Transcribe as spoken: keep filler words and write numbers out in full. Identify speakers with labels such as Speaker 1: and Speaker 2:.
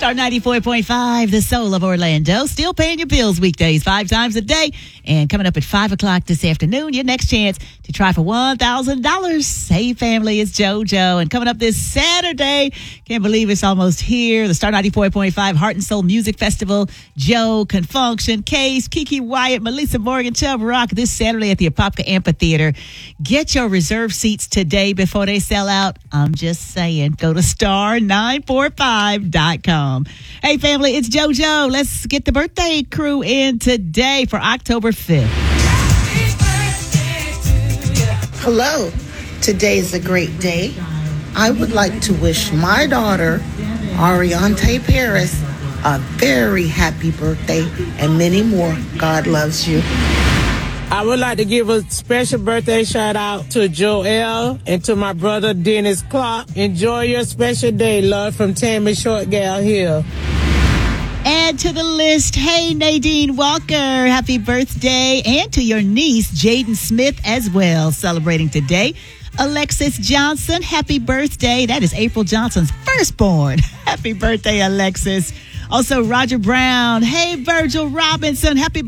Speaker 1: Star ninety-four point five, the soul of Orlando. Still paying your bills weekdays five times a day. And coming up at five o'clock this afternoon, your next chance to try for one thousand dollars. Hey, family, it's JoJo. And coming up this Saturday, can't believe it's almost here, the Star ninety-four point five Heart and Soul Music Festival. Joe, Confunction, Case, Kiki Wyatt, Melissa Morgan, Chubb Rock this Saturday at the Apopka Amphitheater. Get your reserve seats today before they sell out. I'm just saying, go to star nine four five dot com. Hey, family, it's JoJo. Let's get the birthday crew in today for October fifth.
Speaker 2: Hello. Today is a great day. I would like to wish my daughter, Ariante Paris, a very happy birthday and many more. God loves you.
Speaker 3: I would like to give a special birthday shout out to Joel and to my brother Dennis Clark. Enjoy your special day, love, from Tammy Short Gal here.
Speaker 1: Add to the list, hey, Nadine Walker, happy birthday. And to your niece, Jaden Smith, as well, celebrating today. Alexis Johnson, happy birthday. That is April Johnson's firstborn. Happy birthday, Alexis. Also, Roger Brown. Hey, Virgil Robinson, happy